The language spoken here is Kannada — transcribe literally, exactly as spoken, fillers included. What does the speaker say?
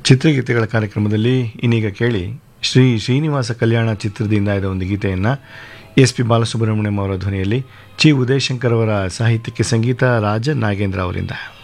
ಚಿತ್ರಗೀತೆಗಳ ಕಾರ್ಯಕ್ರಮದಲ್ಲಿ ಇನ್ನೀಗ ಕೇಳಿ ಶ್ರೀ ಶ್ರೀನಿವಾಸ ಕಲ್ಯಾಣ ಚಿತ್ರದಿಂದ ಇದ್ದ ಒಂದು ಗೀತೆಯನ್ನು ಎಸ್ ಪಿ ಬಾಲಸುಬ್ರಹ್ಮಣ್ಯಂ ಅವರ ಧ್ವನಿಯಲ್ಲಿ ಚಿ ಉದಯಶಂಕರ್ ಅವರ ಸಾಹಿತ್ಯಕ್ಕೆ ಸಂಗೀತ ರಾಜ ನಾಗೇಂದ್ರ ಅವರಿಂದ.